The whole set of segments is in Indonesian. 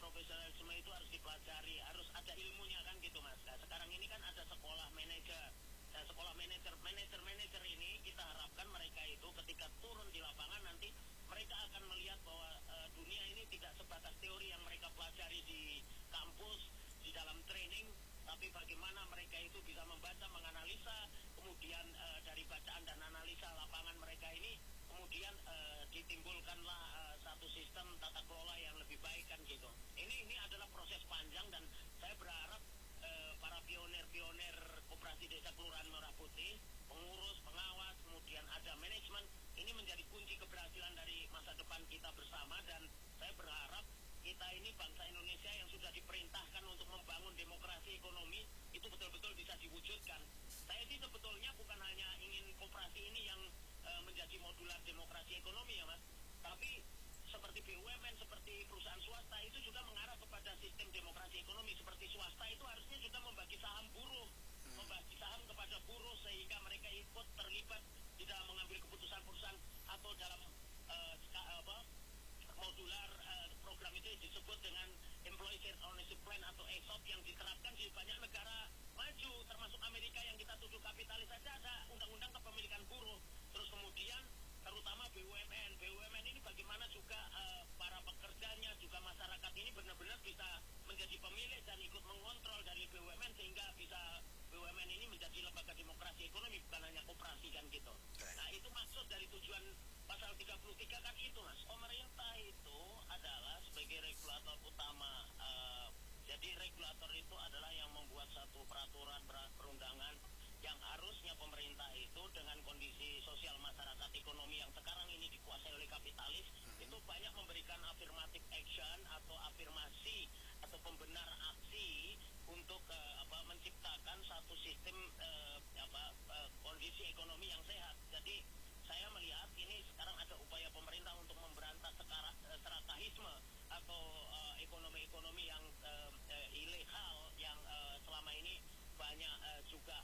profesionalisme itu harus dipelajari, harus ada ilmunya kan gitu Mas. Nah, sekarang ini kan ada sekolah manajer. Dan sekolah manajer ini kita harapkan mereka itu ketika turun di lapangan nanti mereka akan melihat bahwa dunia ini tidak sebatas teori yang mereka pelajari di kampus, di dalam training, tapi bagaimana mereka itu bisa membaca, menganalisa, kemudian dari bacaan dan analisa lapangan mereka ini, kemudian ditimbulkanlah satu sistem tata kelola yang lebih baik kan gitu. Ini adalah proses panjang dan saya berharap para pionir-pionir koperasi desa kelurahan Merah Putih, pengurus, pengawas, kemudian ada manajemen, ini menjadi kunci keberhasilan dari masa depan kita bersama. Dan saya berharap kita ini bangsa Indonesia yang sudah diperintahkan untuk membangun demokrasi ekonomi itu betul-betul bisa diwujudkan. Saya sih sebetulnya bukan hanya ingin koperasi ini yang menjadi modular demokrasi ekonomi ya Mas, tapi seperti BUMN, seperti perusahaan swasta itu juga mengarah kepada sistem demokrasi ekonomi. Seperti swasta itu harusnya juga membagi saham buruh, membagi saham kepada buruh sehingga mereka ikut terlibat di dalam mengambil keputusan perusahaan atau dalam modular program itu disebut dengan Employee Share Ownership Plan atau ESOP yang diterapkan di banyak negara maju, termasuk Amerika yang kita tuduh kapitalis saja ada undang-undang kepemilikan buruh. Terus kemudian terutama BUMN ini bagaimana juga para pekerjanya juga masyarakat ini benar-benar bisa menjadi pemilih dan ikut mengontrol dari BUMN sehingga bisa BUMN ini menjadi lembaga demokrasi ekonomi bukan hanya koperasi kan gitu. Nah itu maksud dari tujuan pasal 33 kan itu Mas. Pemerintah itu adalah sebagai regulator utama. Jadi regulator itu adalah yang membuat satu peraturan perundangan yang harusnya pemerintah itu dengan kondisi sosial masyarakat ekonomi yang sekarang ini dikuasai oleh kapitalis itu banyak memberikan affirmative action atau afirmasi atau pembenar aksi untuk menciptakan satu sistem kondisi ekonomi yang sehat. Jadi saya melihat ini sekarang ada upaya pemerintah untuk memberantas serakahisme atau ekonomi-ekonomi yang ilegal yang selama ini banyak juga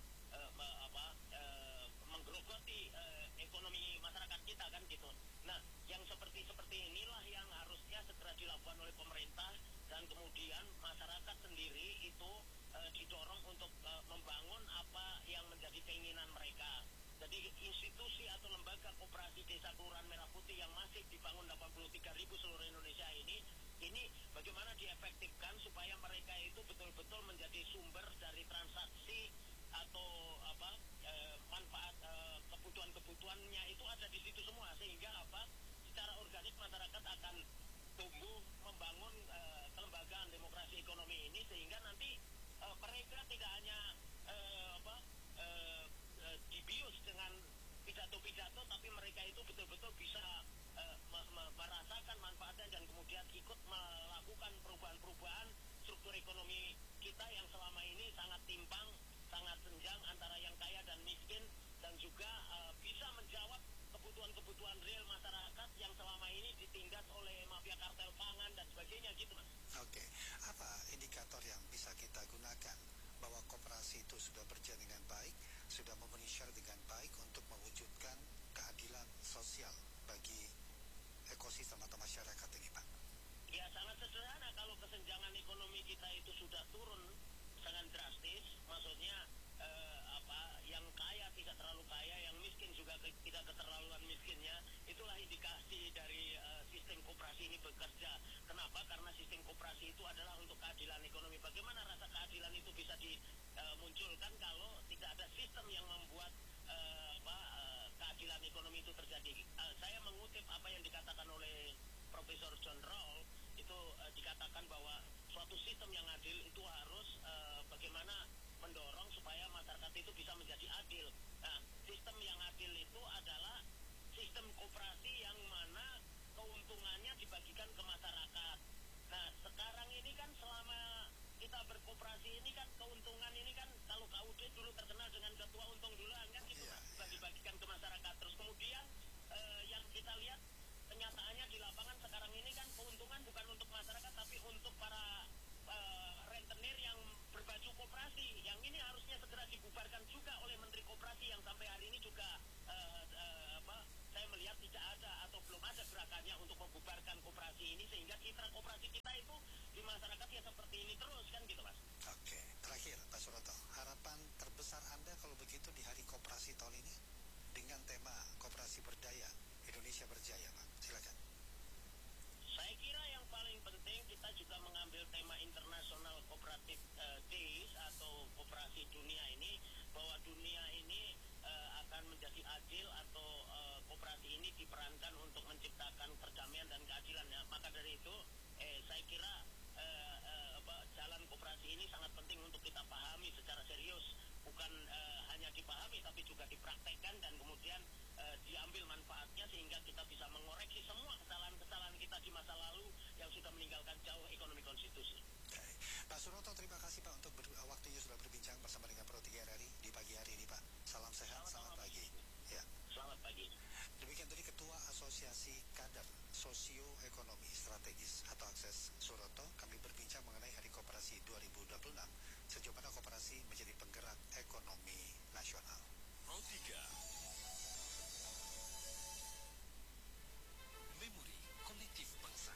menggerogoti ekonomi masyarakat kita kan gitu. Nah, yang seperti inilah yang harusnya segera dilakukan oleh pemerintah dan kemudian masyarakat sendiri itu didorong untuk membangun apa yang menjadi keinginan mereka. Jadi institusi atau lembaga koperasi desa kelurahan Merah Putih yang masih dibangun 83.000 seluruh Indonesia ini bagaimana diefektifkan supaya mereka itu betul-betul menjadi sumber dari transaksi atau manfaat kebutuhan-kebutuhannya itu ada di situ semua sehingga secara organik masyarakat akan tumbuh membangun kelembagaan demokrasi ekonomi ini sehingga nanti mereka tidak hanya dibius dengan pidato-pidato tapi mereka itu betul-betul bisa merasakan manfaatnya dan kemudian ikut melakukan perubahan-perubahan struktur ekonomi kita yang selama ini sangat timpang, sangat senjang antara yang kaya dan miskin dan juga bisa menjawab kebutuhan-kebutuhan real masyarakat yang selama ini ditindas oleh mafia kartel pangan dan sebagainya gitu Mas. Oke, apa indikator yang bisa kita gunakan bahwa koperasi itu sudah berjalan dengan baik, sudah memenuhi syarat dengan baik untuk mewujudkan keadilan sosial bagi ekosistem atau masyarakat ini Pak? Ya sangat sederhana, kalau kesenjangan ekonomi kita itu sudah turun sangat drastis, maksudnya yang kaya tidak terlalu kaya, yang miskin juga tidak keterlaluan miskinnya, itulah indikasi dari sistem koperasi ini bekerja. Kenapa? Karena sistem koperasi itu adalah untuk keadilan ekonomi. Bagaimana rasa keadilan itu bisa dimunculkan kalau tidak ada sistem yang membuat keadilan ekonomi itu terjadi. Saya mengutip apa yang dikatakan oleh Profesor John Rawls, itu dikatakan bahwa suatu sistem yang adil itu harus bagaimana mendorong supaya masyarakat itu bisa menjadi adil. Nah, sistem yang adil itu adalah sistem koperasi yang mana keuntungannya dibagikan ke masyarakat. Nah, sekarang ini kan selama kita berkoperasi ini kan keuntungan ini kan kalau KUD dulu terkenal dengan ketua untung duluan kan gitu bagi-bagikan ke masyarakat. Terus kemudian yang kita lihat kenyataannya di lapangan sekarang ini kan keuntungan bukan untuk masyarakat tapi untuk para rentenir yang berbaju koperasi. Yang ini harusnya segera dibubarkan juga oleh Menteri Koperasi yang sampai hari ini juga saya melihat tidak ada atau belum ada gerakannya untuk membubarkan koperasi ini sehingga citra koperasi kita itu di masa koperasi tahun ini dengan tema Koperasi Berdaya Indonesia Berjaya, Pak. Silakan. Saya kira yang paling penting kita juga mengambil tema International Cooperative Days atau Koperasi Dunia ini, bahwa dunia ini akan menjadi adil atau koperasi ini diperankan untuk menciptakan perdamaian dan keadilan. Ya. Maka dari itu saya kira jalan koperasi ini sangat penting untuk kita pahami secara serius, bukan hanya dipahami tapi juga dipraktekkan dan kemudian diambil manfaatnya sehingga kita bisa mengoreksi semua kesalahan-kesalahan kita di masa lalu yang sudah meninggalkan jauh ekonomi konstitusi. Baik. Pak Suroto, terima kasih Pak untuk waktunya sudah berbincang bersama dengan Pro 3 RRI di pagi hari ini, Pak. Salam sehat, selamat pagi. Ya. Selamat pagi. Demikian tadi Ketua Asosiasi Kader Sosioekonomi Strategis atau Akses Suroto. Kami berbincang mengenai Hari Koperasi 2026, sejauh mana koperasi menjadi penggerak ekonomi nasional. Pro 3 Memori Kolektif Bangsa.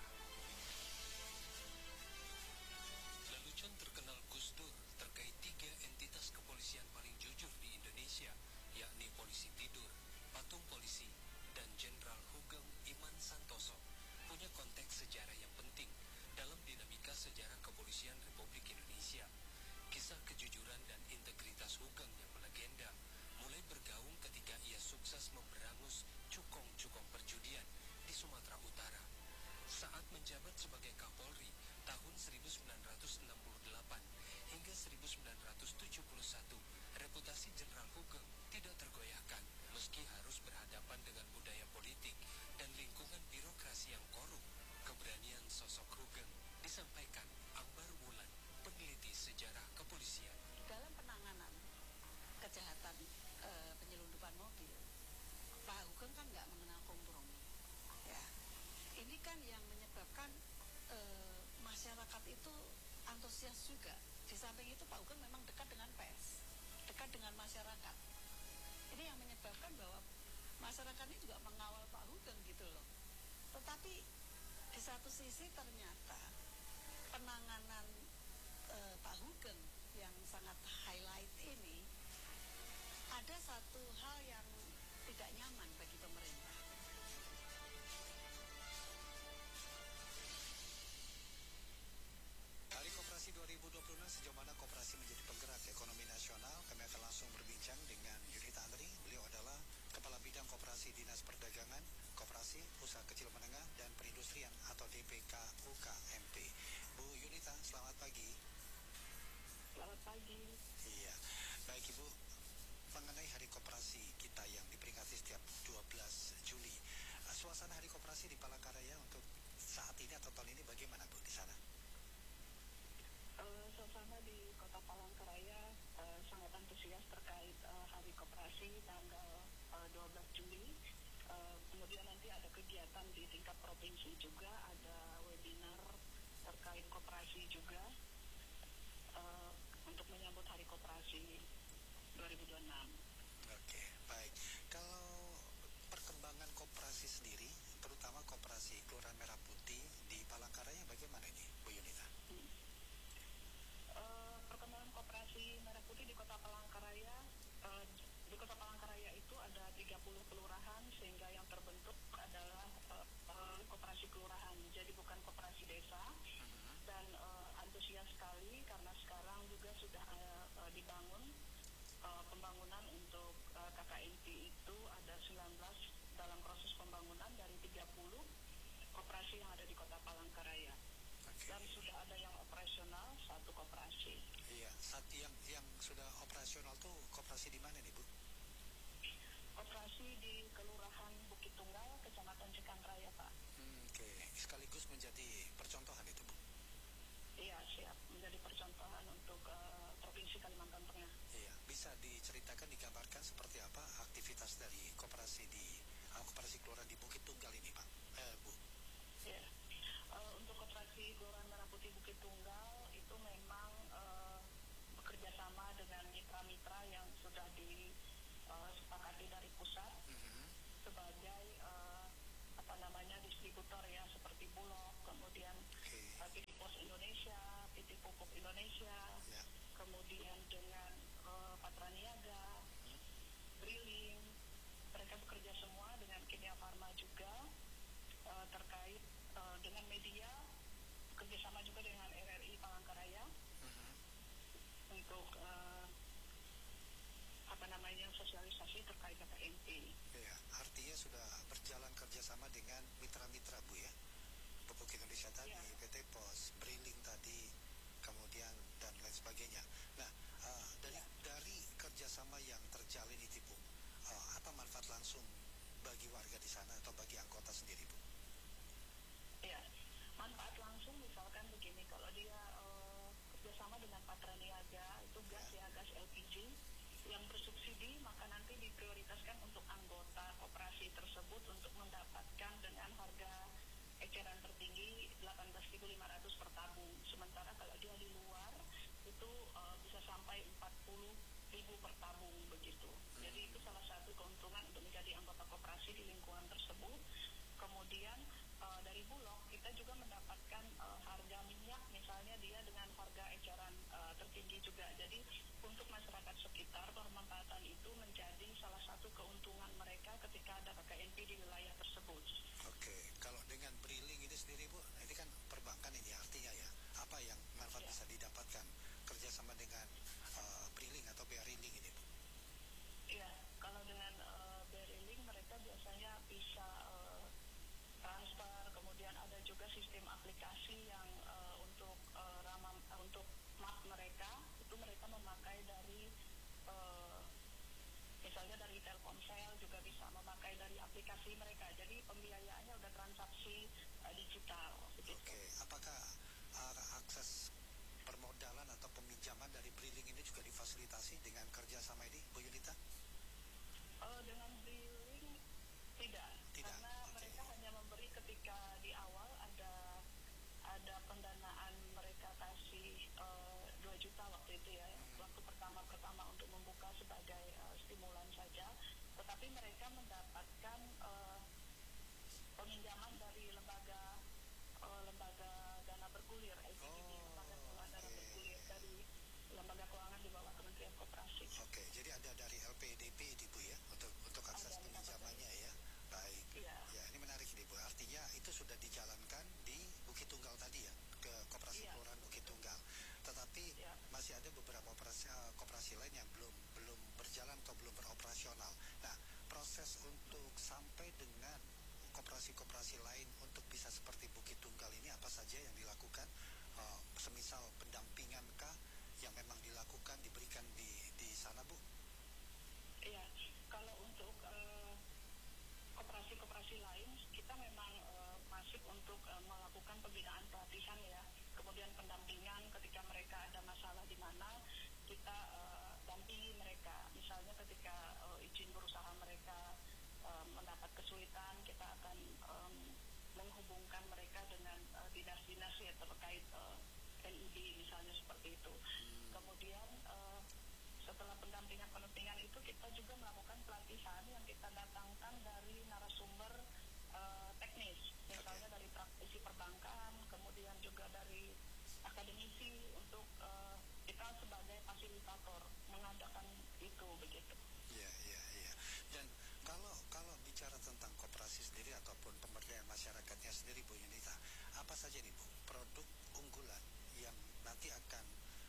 Lelucon terkenal Gus Dur terkait 3 entitas kepolisian paling jujur di Indonesia, yakni Polisi Tidur, Patung Polisi, dan Jenderal Hugeng Iman Santoso, punya konteks sejarah yang penting dalam dinamika sejarah kepolisian Republik Indonesia. Kisah kejujuran dan integritas Hugeng yang melegenda mulai bergaung ketika ia sukses memberangus cukong-cukong perjudian di Sumatera Utara. Saat menjabat sebagai Kapolri tahun 1968 hingga 1971, reputasi Jenderal Hugeng tidak tergoyahkan meski harus berhadapan dengan budaya politik dan lingkungan birokrasi yang korup. Keberanian sosok Hugeng disampaikan Akbar Wulan, peneliti sejarah kepolisian. Dalam penanganan kejahatan penyelundupan mobil, Pak Hugeng kan nggak mengenal kompromi. Ya, ini kan yang menyebabkan masyarakat itu antusias juga. Di samping itu Pak Hugeng memang dekat dengan pers, dekat dengan masyarakat. Ini yang menyebabkan bahwa masyarakat ini juga mengawal Pak Hugeng gitu loh. Tetapi di satu sisi ternyata penanganan Pak Hugeng yang sangat highlight ini ada satu hal yang tidak nyaman bagi pemerintah. Hari Koperasi 2026, sejauh mana koperasi menjadi penggerak ekonomi nasional. Kami akan langsung berbincang dengan Yunita Andri. Beliau adalah Kepala Bidang Koperasi Dinas Perdagangan, Koperasi, Usaha Kecil Menengah, dan Perindustrian atau DPK UKMP. Bu Yunita, selamat pagi. Selamat pagi. Iya, baik Ibu. Mengenai Hari Koperasi kita yang diperingati setiap 12 Juli, suasana Hari Koperasi di Palangkaraya untuk saat ini atau tahun ini bagaimana Bu di sana? Suasana di Kota Palangkaraya sangat antusias terkait Hari Koperasi tanggal 12 Juli. Kemudian nanti ada kegiatan di tingkat provinsi juga, ada webinar terkait koperasi juga untuk menyambut Hari Koperasi 2026. Oke, baik. Kalau perkembangan koperasi sendiri, terutama koperasi Kelurahan Merah Putih di Palangkaraya bagaimana ini, Bu Yunita? Perkembangan koperasi Merah Putih di Kota Palangkaraya, di Kota Palangkaraya itu ada 30 kelurahan, sehingga yang terbentuk adalah koperasi kelurahan, jadi bukan koperasi desa. Dan antusias sekali karena sekarang juga sudah dibangun pembangunan untuk KKNP itu ada 19 dalam proses pembangunan dari 30 koperasi yang ada di Kota Palangkaraya. Dan sudah ada yang operasional, 1 koperasi. Iya, saat yang sudah operasional tuh koperasi di mana nih Bu? Operasi di Kelurahan Bukit Tunggal, Kecamatan Cikang Raya, Pak. Oke, sekaligus menjadi percontohan itu Bu? Iya, siap. Menjadi percontohan untuk Provinsi Kalimantan Tengah. Iya, bisa diceritakan, digambarkan seperti apa aktivitas dari koperasi kelurahan di Bukit Tunggal ini Pak? Bu? Iya. Untuk koperasi Kelurahan Merah Putih Bukit Tunggal itu memang bekerja sama dengan mitra-mitra yang sudah disepakati dari pusat sebagai distributor ya, seperti Bulog, kemudian PT Pos Indonesia, PT Pupuk Indonesia, kemudian dengan Patra Niaga, Briling, mereka bekerja semua dengan Kimia Farma juga terkait dengan media, kerjasama juga dengan RRI Palangkaraya untuk sosialisasi terkait KKNP. Ya, artinya sudah berjalan kerjasama dengan mitra-mitra Bu ya, Pupuk Indonesia tadi, Ya. PT Pos, Briling tadi, kemudian dan lain sebagainya. Nah, dari kerjasama yang terjalin itu Bu, apa manfaat langsung bagi warga di sana atau bagi anggota sendiri Bu? Ya, manfaat langsung misalkan begini, kalau dia kerjasama dengan Patra Niaga, itu gas ya, gas LPG yang bersubsidi, maka nanti diprioritaskan untuk anggota koperasi tersebut untuk mendapatkan dengan harga eceran tertinggi 18.500 per tabung. Sementara kalau dia di luar itu bisa sampai 40.000 per tabung begitu. Jadi itu salah satu keuntungan untuk menjadi anggota koperasi di lingkungan tersebut. Kemudian dari Bulog kita juga mendapatkan harga minyak, misalnya dia dengan harga eceran tertinggi juga. Jadi untuk masyarakat sekitar pemanfaatan itu menjadi salah satu keuntungan mereka ketika ada KKNP di wilayah tersebut. Oke, kalau dengan Briling ini sendiri Bu, ini kan perbankan ini artinya ya, apa yang manfaat bisa didapatkan kerjasama dengan Briling atau BRI Link ini Bu? Iya, kalau dengan BRI Link mereka biasanya bisa transfer, kemudian ada juga sistem aplikasi yang untuk untuk map mereka, itu mereka memakai dari misalnya dari Telkomsel juga bisa memakai dari aplikasi mereka. Jadi pembiayaannya udah transaksi digital. Begitu. Oke, apakah akses permodalan atau peminjaman dari Briling ini juga difasilitasi dengan kerjasama ini Bu Yunita? Dengan Briling tidak. Karena mereka hanya memberi ketika di awal ada pendanaan, mereka kasih 2 juta waktu itu ya, waktu pertama untuk membuka sebagai stimulan saja, tetapi mereka mendapatkan peminjaman dari lembaga dana bergulir, LPDB, lembaga keuangan dana bergulir dari lembaga keuangan di bawah Kementerian Koperasi. Oke, jadi ada dari LPDP ini Bu ya, untuk akses peminjamannya ya. Baik. Iya. Ya, ini menarik ini Bu. Artinya itu sudah dijalankan di Bukit Tunggal tadi ya, ke Koperasi Kelurahan Bukit Tunggal. Tetapi masih ada beberapa koperasi lain yang belum berjalan atau belum beroperasional. Nah, proses untuk sampai dengan koperasi-koperasi lain untuk bisa seperti Bukit Tunggal ini apa saja yang dilakukan? Semisal pendampingankah yang memang dilakukan, diberikan di sana Bu? Iya, kalau untuk koperasi-koperasi lain kita memang masif untuk melakukan pembinaan pelatihan ya, kemudian pendampingan ketika mereka ada masalah di mana kita dampingi mereka. Misalnya ketika izin berusaha mereka mendapat kesulitan, kita akan menghubungkan mereka dengan dinas-dinas ya terkait NIB misalnya seperti itu. Kemudian setelah pendampingan itu kita juga melakukan pelatihan yang kita datangkan dari narasumber teknis, misalnya dari praktisi perbankan, kemudian juga dari akademisi untuk kita sebagai fasilitator mengadakan itu begitu. Iya. Dan kalau bicara tentang koperasi sendiri ataupun pemberdayaan masyarakatnya sendiri Bu Yunita, apa saja nih Bu produk unggulan yang nanti akan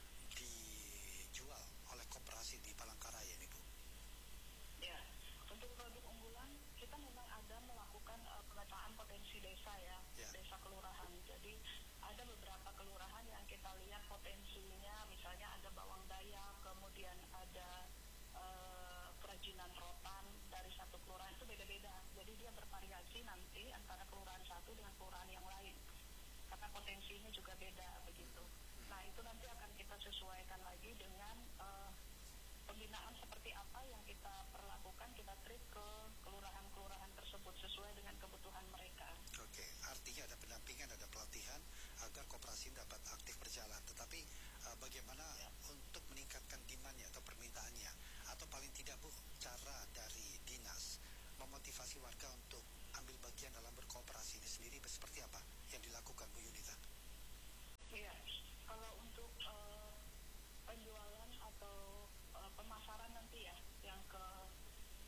dijual oleh koperasi di Palangkaraya ini Bu? Ya, untuk produk unggulan kita memang ada melakukan pemetaan potensi desa ya, desa kelurahan. Jadi ada beberapa kelurahan yang kita lihat potensinya, misalnya ada bawang dayak, kemudian ada kerajinan rotan dari satu kelurahan itu beda-beda. Jadi dia bervariasi nanti antara kelurahan satu dengan kelurahan yang lain. Karena potensinya juga beda begitu. Nah itu nanti akan kita sesuaikan lagi dengan pembinaan seperti apa yang kita perlakukan, kita treat ke kelurahan-kelurahan tersebut sesuai dengan kebutuhan mereka. Oke, artinya ada pendampingan, ada pelatihan agar koperasi dapat aktif berjalan. Tetapi bagaimana untuk meningkatkan demand-nya atau permintaannya? Atau paling tidak Bu, cara dari dinas memotivasi warga untuk ambil bagian dalam berkooperasi ini sendiri seperti apa yang dilakukan Bu Yunita? Iya, kalau untuk penjualan atau pemasaran nanti ya, yang ke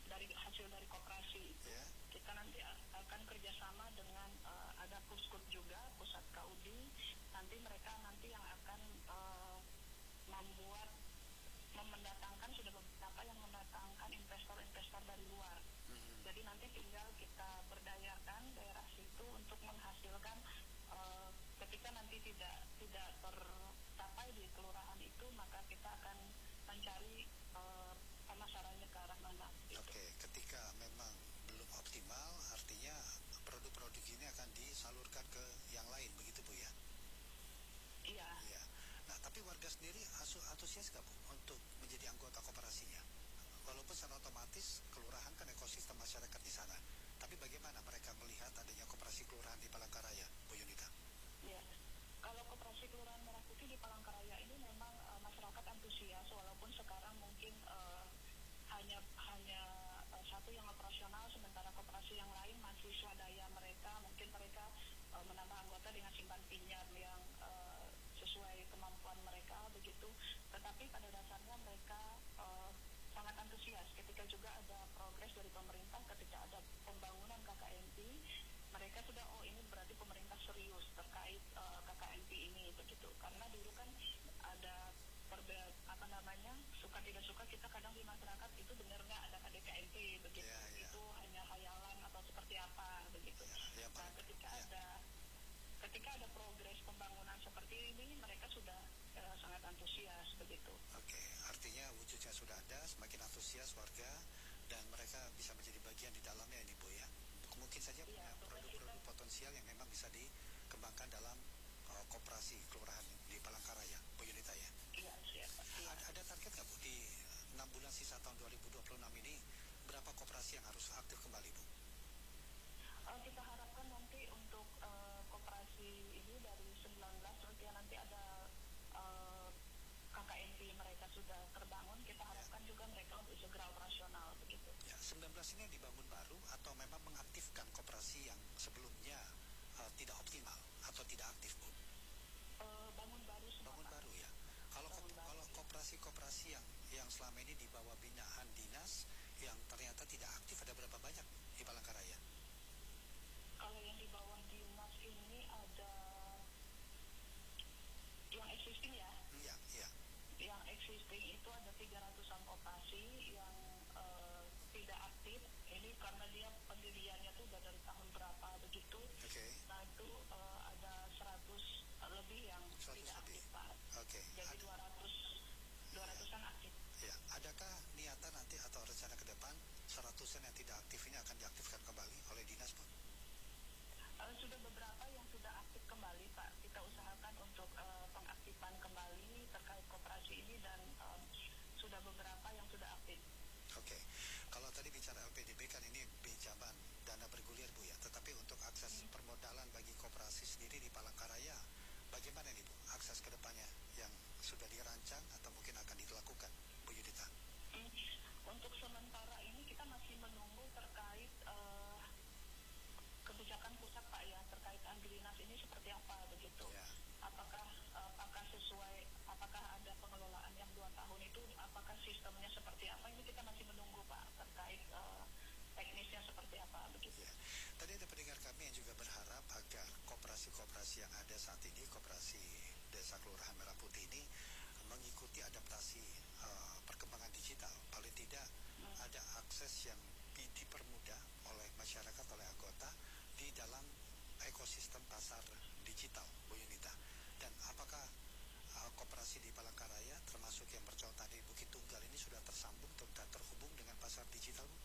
dari hasil dari koperasi itu Ya. kita nanti akan kerjasama dengan ada Puskut juga, pusat KUD. Nanti mereka yang akan membuat mendatangkan, sudah beberapa yang mendatangkan investor-investor dari luar. Jadi nanti tinggal kita berdayakan daerah situ untuk menghasilkan ketika nanti tidak tercapai di kelurahan itu, maka kita akan mencari pemasarannya ke arah mana. Gitu. Oke, ketika memang belum optimal, artinya produk-produk ini akan disalurkan ke yang lain, begitu Bu ya? Iya. Iya. Nah, tapi warga sendiri antusias nggak Bu untuk menjadi anggota koperasinya? Walaupun secara otomatis kelurahan kan ekosistem masyarakat di sana. Tapi bagaimana mereka melihat adanya koperasi kelurahan di Palangkaraya, Bu Yunita? Iya. Kalau koperasi kelurahan Merah Putih di Palangkaraya ini memang masyarakat antusias, walaupun sekarang mungkin hanya satu yang operasional, sementara koperasi yang lain masih swadaya mereka, mungkin mereka menambah anggota dengan simpan pinjam yang sesuai kemampuan mereka begitu. Tetapi pada dasarnya mereka sangat antusias ketika juga ada progres dari pemerintah, ketika ada pembangunan KKMP, mereka sudah ini berarti pemerintah serius terkait KKMP ini begitu. Karena dulu kan ada suka tidak suka kita kadang di masyarakat itu benar nggak ada KDKMP begitu. Ya. Itu hanya khayalan atau seperti apa begitu. Ya, nah ketika ada progres pembangunan seperti ini, mereka sudah sangat antusias begitu. Oke, artinya wujudnya sudah ada, semakin antusias warga dan mereka bisa menjadi bagian di dalamnya ini Bu ya. Mungkin saja punya produk-produk potensial yang memang bisa dikembangkan dalam koperasi kelurahan di Palangkaraya, Bu Yunita ya. Iya, siapa? Iya. Ada target nggak Bu di 6 bulan sisa tahun 2026 ini, berapa koperasi yang harus aktif kembali Bu? Kita harapkan nanti untuk koperasi ini dari 19 nanti ada KKMP mereka sudah terbangun, kita harapkan juga mereka untuk segera operasional begitu. Ya, 19 ini yang dibangun baru atau memang mengaktifkan koperasi yang sebelumnya tidak optimal atau tidak aktif Bu? Bangun baru semua. Bangun baru ya. Kalau koperasi yang selama ini di bawah binaan dinas yang ternyata tidak aktif, ada berapa banyak di Palangkaraya? Kalau yang di bawah dinas ini ada yang existing ya. Iya. Yang existing itu ada 300-an koperasi yang tidak aktif. Ini karena dia pendiriannya tuh udah dari tahun berapa begitu. Oke. Nah itu ada 100 lebih yang 100 tidak lebih. aktif Pak. Oke. Jadi 200-an aktif. Ya, adakah niatan nanti atau rencana ke depan 100-an yang tidak aktif ini akan diaktifkan kembali oleh dinas Bu? Sudah beberapa yang sudah aktif kembali Pak. Kita usahakan untuk pengaktifan kembali terkait koperasi ini dan sudah beberapa yang sudah aktif. Oke. Kalau tadi bicara LPDB kan ini pinjaman dana bergulir Bu ya, tetapi untuk akses permodalan bagi koperasi sendiri di Palangkaraya, bagaimana nih Bu akses ke depannya yang sudah dirancang atau mungkin akan dilakukan Bu Yudita? Untuk sementara ini kita masih menunggu terkait kebijakan pusat Pak ya, terkait Agrinas ini seperti apa begitu. Ya. Apakah sesuai, apakah ada pengelolaan yang 2 tahun itu, apakah sistemnya seperti apa, ini kita masih menunggu Pak, terkait teknisnya seperti apa begitu. Ya. Tadi ada pendengar kami yang juga berharap agar koperasi-koperasi yang ada saat ini, koperasi Desa Kelurahan Merah Putih ini mengikuti adaptasi perkembangan digital. Paling tidak ada akses yang dipermudah oleh masyarakat, oleh anggota di dalam ekosistem pasar digital, Bu Yunita. Dan apakah koperasi di Palangkaraya termasuk yang bercontoh di Bukit Tunggal ini sudah tersambung dan terhubung dengan pasar digital Bu?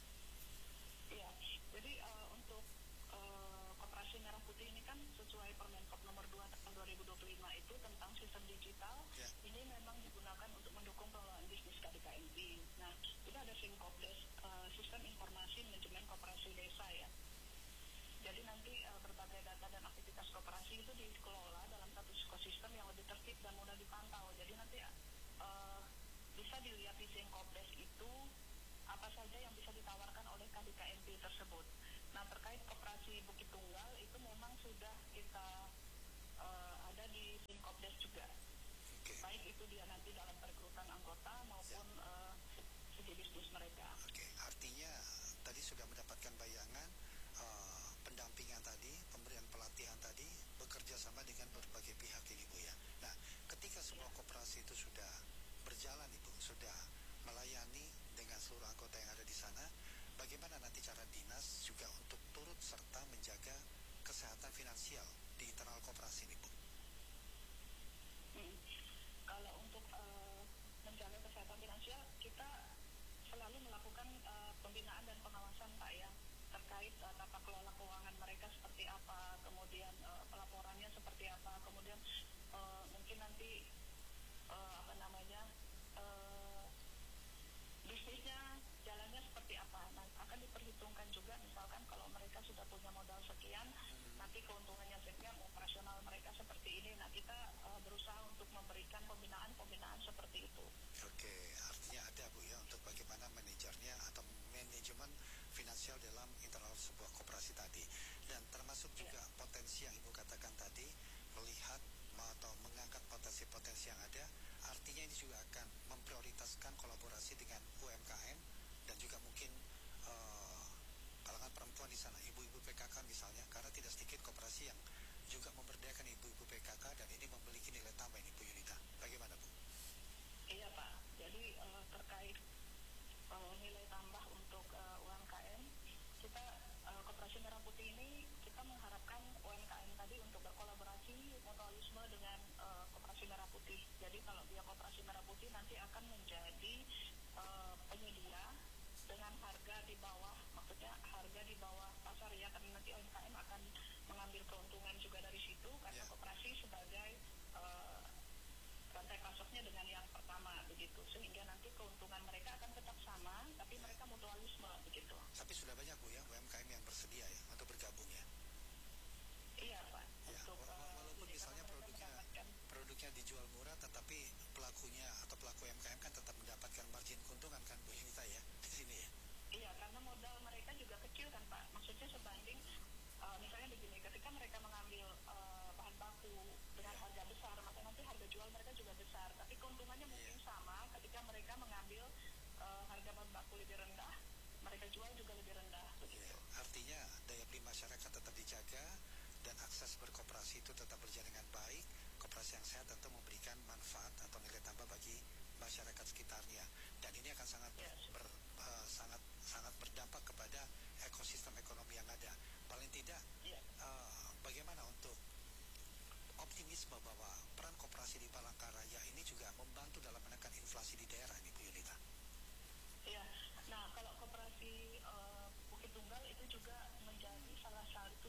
Iya, jadi untuk koperasi Merah Putih ini kan sesuai Permenkop nomor 2 tahun 2025 itu tentang sistem digital. Ya. Ini memang digunakan untuk mendukung pengelolaan bisnis KDKMP. Nah, itu ada SIMKOPDES, Sistem Informasi Manajemen Koperasi Desa ya. Jadi nanti berbagai data dan aktivitas koperasi itu dikelola dalam satu ekosistem yang lebih tertib dan mudah dipantau. Jadi nanti bisa dilihat di SIMKOPDES itu apa saja yang bisa ditawarkan oleh KDKMP tersebut. Nah, terkait koperasi Bukit Tunggal itu memang sudah kita ada di SIMKOPDES juga. Okay. Baik itu dia nanti dalam perekrutan anggota maupun segi bisnis mereka. Oke, artinya pendampingan tadi, pemberian pelatihan tadi, bekerja sama dengan berbagai pihak ini Bu ya. Nah, ketika sebuah koperasi itu sudah berjalan Ibu, sudah melayani dengan seluruh anggota yang ada di sana, bagaimana nanti cara dinas juga untuk turut serta menjaga kesehatan finansial di internal koperasi ini Bu? Kalau untuk menjaga kesehatan finansial, kita selalu melakukan pembinaan dan pengawasan Pak ya, terkait tata kelola keuangan mereka seperti apa, kemudian pelaporannya seperti apa, kemudian mungkin nanti apa namanya bisnisnya jalannya seperti apa. Nah, akan diperhitungkan juga misalkan kalau mereka sudah punya modal sekian, nanti keuntungannya sekian, operasional mereka seperti ini. Nah, kita berusaha untuk memberikan pembinaan seperti itu. Oke, artinya ada Bu ya untuk bagaimana manajernya atau manajemen finansial dalam internal sebuah koperasi tadi. Dan termasuk juga potensi yang Ibu katakan tadi, melihat atau mengangkat potensi-potensi yang ada, artinya ini juga akan memprioritaskan kolaborasi dengan UMKM dan juga mungkin kalangan perempuan di sana, ibu-ibu PKK misalnya, karena tidak sedikit koperasi yang juga memberdayakan ibu-ibu PKK dan ini memiliki nilai tambah ini Bu Yunita. Bagaimana Bu? Iya Pak, jadi terkait nilai tambah untuk UMKM, kita Koperasi Merah Putih ini kita mengharapkan UMKM tadi untuk berkolaborasi mutualisme dengan Koperasi Merah Putih. Jadi kalau dia Koperasi Merah Putih nanti akan menjadi penyedia dengan harga di bawah, maksudnya harga di bawah pasar ya, karena nanti UMKM akan mengambil keuntungan juga dari situ karena koperasi sebagai rantai pasoknya dengan yang pertama begitu, sehingga nanti keuntungan mereka akan tetap sama tapi mereka mutualisme begitu. Tapi sudah banyak Bu ya UMKM yang bersedia ya untuk bergabung ya. Iya Pak. Ya, untuk walaupun misalnya produknya dijual murah, tetapi pelakunya atau pelaku UMKM kan tetap mendapatkan margin keuntungan kan Bu Yunita ya di sini ya. Iya, karena modal mereka juga kecil kan Pak. Maksudnya sebanding misalnya begini, ketika mereka mengambil bahan baku dengan harga besar, maka nanti harga jual mereka juga besar. Tapi keuntungannya mungkin sama ketika mereka mengambil harga bahan baku lebih rendah, mereka jual juga lebih rendah begitu. Artinya daya beli masyarakat tetap dijaga dan akses berkoperasi itu tetap berjalan dengan baik. Koperasi yang sehat tentu memberikan manfaat atau nilai tambah bagi masyarakat sekitarnya. Dan ini akan sangat sangat berdampak kepada ekosistem ekonomi yang ada. Paling tidak, bagaimana untuk optimisme bahwa peran koperasi di Palangkaraya ini juga membantu dalam menekan inflasi di daerah ini Bu Yunita? Iya, nah kalau koperasi Bukit Tunggal itu juga menjadi salah satu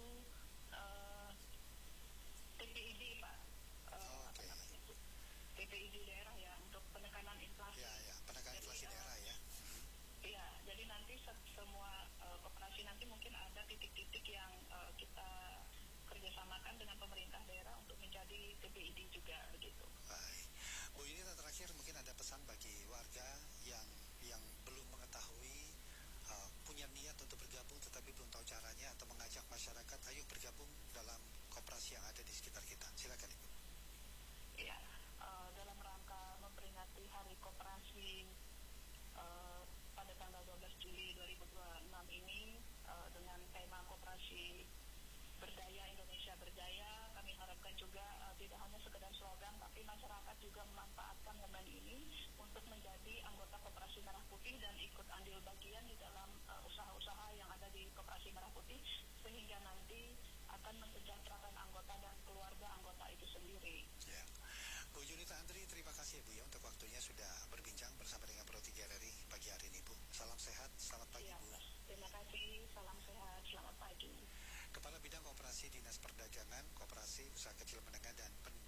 TPID Pak. Apa namanya itu? TPID daerah ya untuk penekanan inflasi. Ya, penekanan inflasi daerah ya. Iya, jadi nanti semua koperasi nanti mungkin ada titik-titik yang kita kerjasamakan dengan pemerintah daerah untuk menjadi TPID juga begitu. Baik, Bu Yunita, terakhir mungkin ada pesan bagi warga yang belum mengetahui, punya niat untuk bergabung tetapi belum tahu caranya, atau mengajak masyarakat ayo bergabung dalam koperasi yang ada di sekitar kita. Silakan Ibu. Iya, dalam rangka memperingati Hari Koperasi pada tanggal 12 Juli 2026 ini dengan tema Koperasi Berdaya Indonesia Berdaya, kami harapkan juga tidak hanya sekedar slogan tapi masyarakat juga memanfaatkan momen ini untuk menjadi anggota Koperasi Merah Putih dan ikut andil bagian di dalam usaha-usaha yang ada di Koperasi Merah Putih, sehingga nanti akan mensejahterakan anggota dan keluarga anggota itu sendiri. Ya. Bu Yunita Andri, terima kasih Bu ya untuk waktunya sudah berbincang bersama dengan Pro 3 RRI pagi hari ini Bu. Salam sehat, selamat pagi Bu. Terima kasih, salam sehat, selamat pagi. Kepala Bidang Koperasi Dinas Perdagangan, Koperasi Usaha Kecil Menengah dan